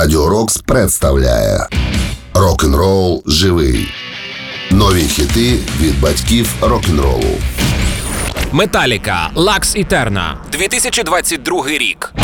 Радіо Рокс представляє Рок-н-рол живий. Нові хіти від батьків рок-н-ролу. Металіка, Lux Eterna, 2022 рік.